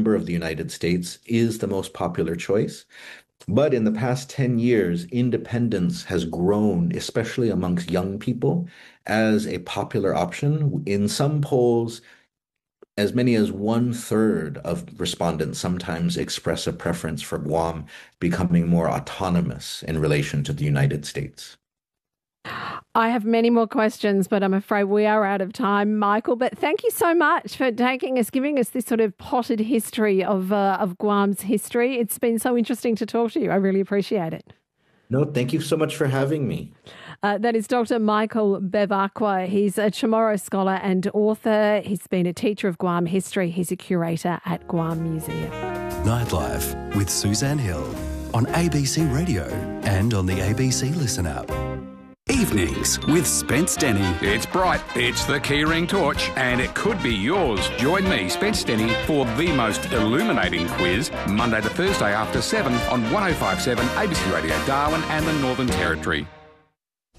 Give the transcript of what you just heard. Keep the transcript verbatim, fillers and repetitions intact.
member of the United States is the most popular choice. But in the past ten years, independence has grown, especially amongst young people, as a popular option. In some polls, as many as one third of respondents sometimes express a preference for Guam becoming more autonomous in relation to the United States. I have many more questions, but I'm afraid we are out of time, Michael. But thank you so much for taking us, giving us this sort of potted history of uh, of Guam's history. It's been so interesting to talk to you. I really appreciate it. No, thank you so much for having me. Uh, that is Doctor Michael Bevacqua. He's a Chamorro scholar and author. He's been a teacher of Guam history. He's a curator at Guam Museum. Nightlife with Suzanne Hill on A B C Radio and on the A B C Listen app. Evenings with Spence Denny. It's bright, it's the Keyring Torch, and it could be yours. Join me, Spence Denny, for the most illuminating quiz, Monday to Thursday after seven on one oh five point seven A B C Radio Darwin and the Northern Territory.